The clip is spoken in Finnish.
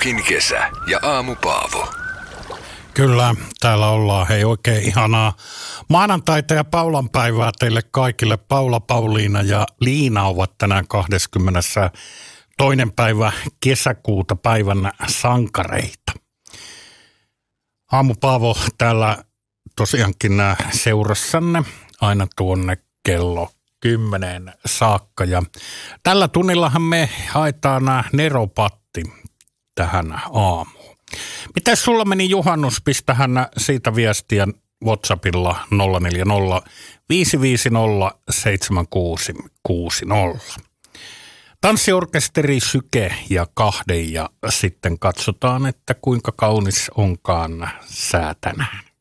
Jokin kesä ja Aamu Paavo. Kyllä, täällä ollaan. Hei, oikein ihanaa maanantaita ja Paulan päivää teille kaikille. Paula, Pauliina ja Liina ovat tänään 22. päivä kesäkuuta päivän sankareita. Aamu Paavo täällä tosiaankin seurassanne aina tuonne kello 10 saakka. Ja tällä tunnillahan me haetaan neropatti tähän aamuun. Mitäs sulla meni juhannus? Pistähän siitä viestiä WhatsAppilla 040 550 7660. Tanssiorkesteri Syke ja Kahde ja sitten katsotaan, että kuinka kaunis onkaan sää tänään.